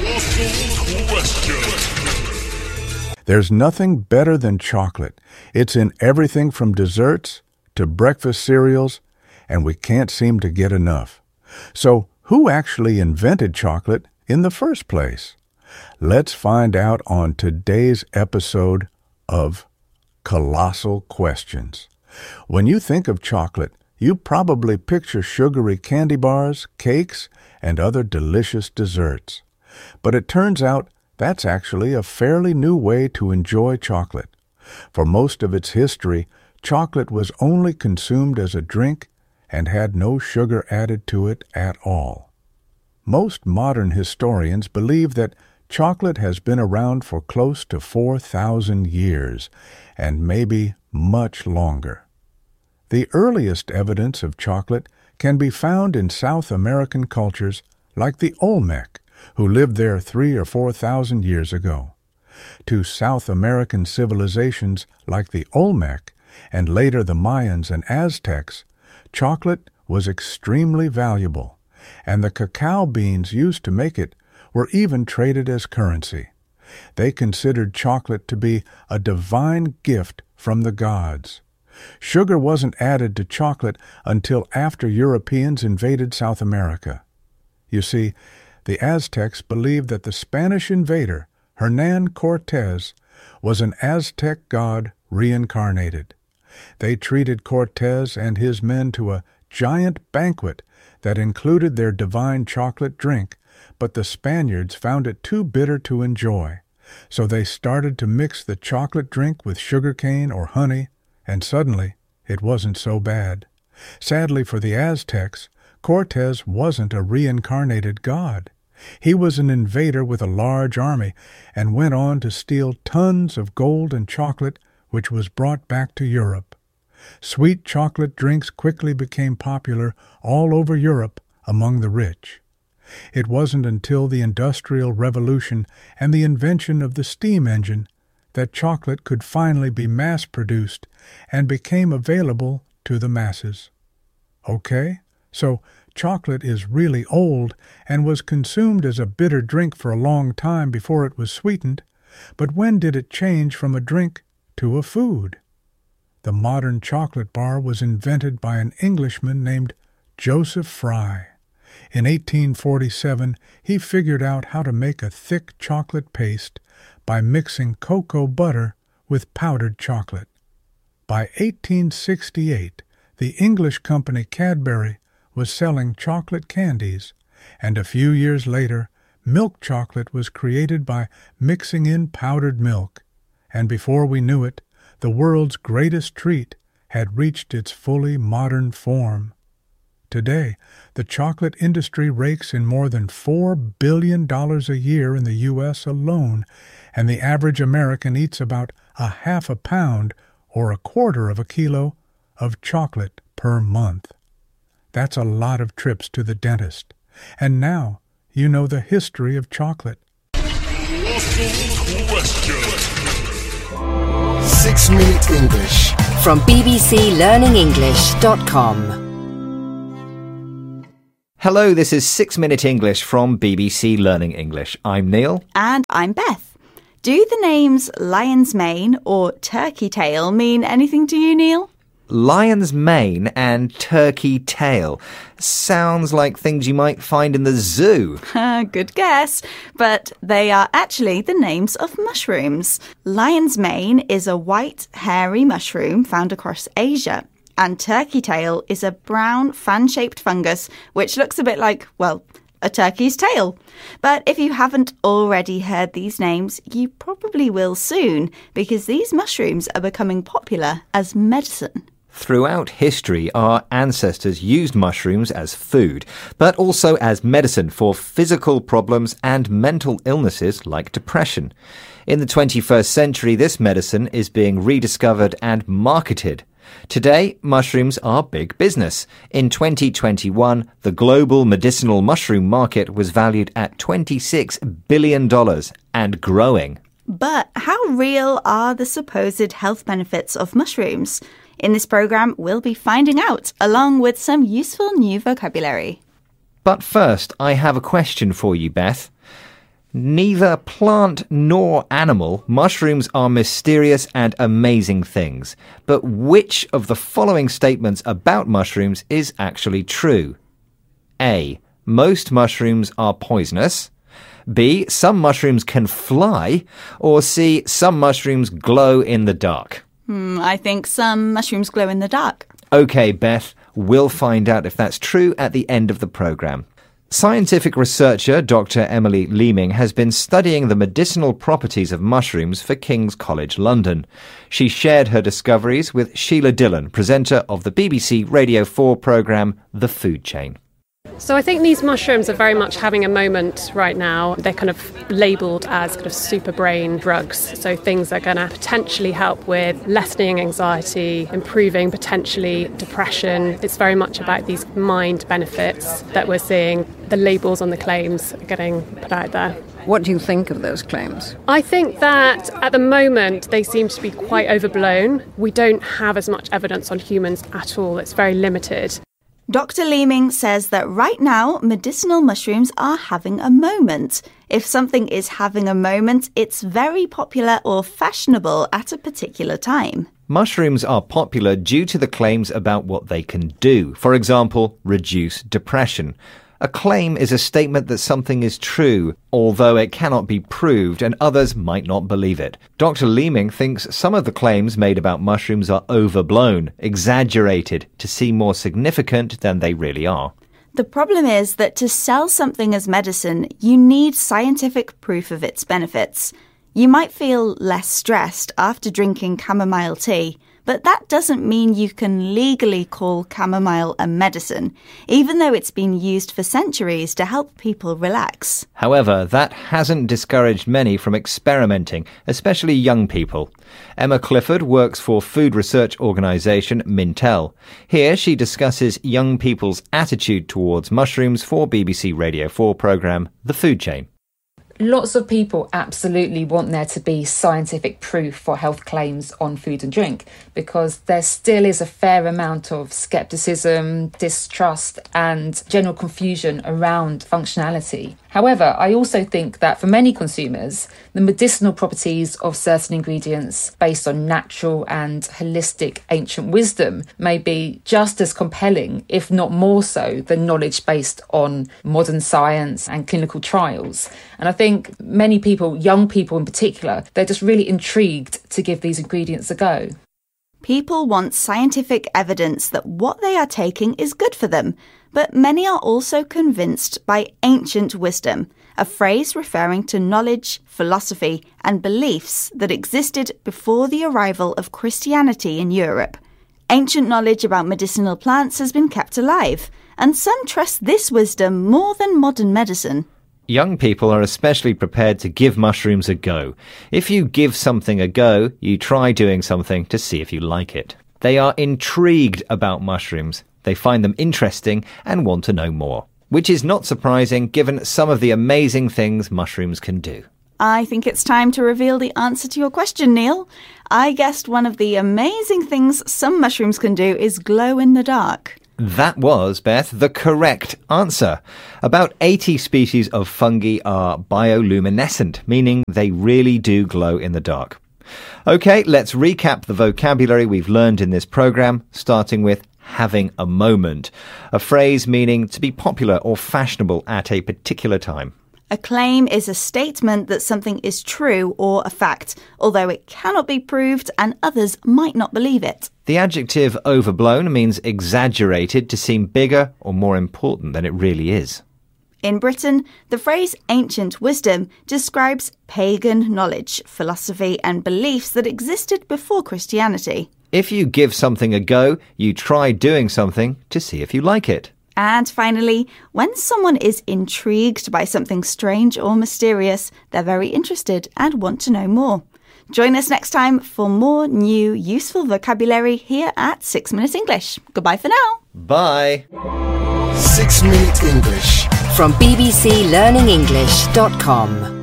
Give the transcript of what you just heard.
There's nothing better than chocolate. It's in everything from desserts to breakfast cereals, and we can't seem to get enough. So, who actually invented chocolate in the first place? Let's find out on today's episode of Colossal Questions. When you think of chocolate, you probably picture sugary candy bars, cakes, and other delicious desserts. But it turns out that's actually a fairly new way to enjoy chocolate. For most of its history, chocolate was only consumed as a drink and had no sugar added to it at all. Most modern historians believe that chocolate has been around for close to 4,000 years, and maybe much longer. The earliest evidence of chocolate can be found in South American cultures like the Olmec, who lived there 3,000 or 4,000 years ago. To South American civilizations like the Olmec, and later the Mayans and Aztecs, chocolate was extremely valuable, and the cacao beans used to make it were even traded as currency. They considered chocolate to be a divine gift from the gods. Sugar wasn't added to chocolate until after Europeans invaded South America. You see, the Aztecs believed that the Spanish invader, Hernán Cortés, was an Aztec god reincarnated. They treated Cortés and his men to a giant banquet that included their divine chocolate drink, but the Spaniards found it too bitter to enjoy, so they started to mix the chocolate drink with sugarcane or honey, and suddenly it wasn't so bad. Sadly for the Aztecs, Cortés wasn't a reincarnated god. He was an invader with a large army and went on to steal tons of gold and chocolate, which was brought back to Europe. Sweet chocolate drinks quickly became popular all over Europe among the rich. It wasn't until the Industrial Revolution and the invention of the steam engine that chocolate could finally be mass-produced and became available to the masses. Okay, so chocolate is really old and was consumed as a bitter drink for a long time before it was sweetened, but when did it change from a drink to a food? The modern chocolate bar was invented by an Englishman named Joseph Fry. In 1847, he figured out how to make a thick chocolate paste by mixing cocoa butter with powdered chocolate. By 1868, the English company Cadbury was selling chocolate candies, and a few years later, milk chocolate was created by mixing in powdered milk, and before we knew it, the world's greatest treat had reached its fully modern form. Today, the chocolate industry rakes in more than $4 billion a year in the U.S. alone, and the average American eats about a half a pound or a quarter of a kilo of chocolate per month. That's a lot of trips to the dentist. And now you know the history of chocolate. 6-Minute English from bbclearningenglish.com. Hello, this is 6-Minute English from BBC Learning English. I'm Neil. And I'm Beth. Do the names lion's mane or turkey tail mean anything to you, Neil? Lion's mane and turkey tail. Sounds like things you might find in the zoo. Good guess, but they are actually the names of mushrooms. Lion's mane is a white, hairy mushroom found across Asia. And turkey tail is a brown, fan-shaped fungus which looks a bit like, well, a turkey's tail. But if you haven't already heard these names, you probably will soon, because these mushrooms are becoming popular as medicine. Throughout history, our ancestors used mushrooms as food, but also as medicine for physical problems and mental illnesses like depression. In the 21st century, this medicine is being rediscovered and marketed. Today, mushrooms are big business. In 2021, the global medicinal mushroom market was valued at $26 billion and growing. But how real are the supposed health benefits of mushrooms? In this programme, we'll be finding out, along with some useful new vocabulary. But first, I have a question for you, Beth. Neither plant nor animal, mushrooms are mysterious and amazing things. But which of the following statements about mushrooms is actually true? A. Most mushrooms are poisonous. B. Some mushrooms can fly. Or C. Some mushrooms glow in the dark. I think some mushrooms glow in the dark. OK, Beth, we'll find out if that's true at the end of the programme. Scientific researcher Dr. Emily Leeming has been studying the medicinal properties of mushrooms for King's College London. She shared her discoveries with Sheila Dillon, presenter of the BBC Radio 4 programme The Food Chain. So I think these mushrooms are very much having a moment right now. They're kind of labelled as kind of super brain drugs. So things that are going to potentially help with lessening anxiety, improving potentially depression. It's very much about these mind benefits that we're seeing. The labels on the claims are getting put out there. What do you think of those claims? I think that at the moment they seem to be quite overblown. We don't have as much evidence on humans at all. It's very limited. Dr. Leeming says that right now, medicinal mushrooms are having a moment. If something is having a moment, it's very popular or fashionable at a particular time. Mushrooms are popular due to the claims about what they can do. For example, reduce depression. A claim is a statement that something is true, although it cannot be proved and others might not believe it. Dr. Leeming thinks some of the claims made about mushrooms are overblown, exaggerated, to seem more significant than they really are. The problem is that to sell something as medicine, you need scientific proof of its benefits. You might feel less stressed after drinking chamomile tea, but that doesn't mean you can legally call chamomile a medicine, even though it's been used for centuries to help people relax. However, that hasn't discouraged many from experimenting, especially young people. Emma Clifford works for food research organisation Mintel. Here she discusses young people's attitude towards mushrooms for BBC Radio 4 programme The Food Chain. Lots of people absolutely want there to be scientific proof for health claims on food and drink because there still is a fair amount of scepticism, distrust and general confusion around functionality. However, I also think that for many consumers, the medicinal properties of certain ingredients based on natural and holistic ancient wisdom may be just as compelling, if not more so, than knowledge based on modern science and clinical trials. And I think many people, young people in particular, they're just really intrigued to give these ingredients a go. People want scientific evidence that what they are taking is good for them, but many are also convinced by ancient wisdom, a phrase referring to knowledge, philosophy, and beliefs that existed before the arrival of Christianity in Europe. Ancient knowledge about medicinal plants has been kept alive, and some trust this wisdom more than modern medicine. Young people are especially prepared to give mushrooms a go. If you give something a go, you try doing something to see if you like it. They are intrigued about mushrooms. They find them interesting and want to know more, which is not surprising given some of the amazing things mushrooms can do. I think it's time to reveal the answer to your question, Neil. I guessed one of the amazing things some mushrooms can do is glow in the dark. That was, Beth, the correct answer. About 80 species of fungi are bioluminescent, meaning they really do glow in the dark. OK, let's recap the vocabulary we've learned in this programme, starting with having a moment, a phrase meaning to be popular or fashionable at a particular time. A claim is a statement that something is true or a fact, although it cannot be proved and others might not believe it. The adjective overblown means exaggerated to seem bigger or more important than it really is. In Britain, the phrase ancient wisdom describes pagan knowledge, philosophy and beliefs that existed before Christianity. If you give something a go, you try doing something to see if you like it. And finally, when someone is intrigued by something strange or mysterious, they're very interested and want to know more. Join us next time for more new useful vocabulary here at 6 Minute English. Goodbye for now. Bye. 6 Minute English. From bbclearningenglish.com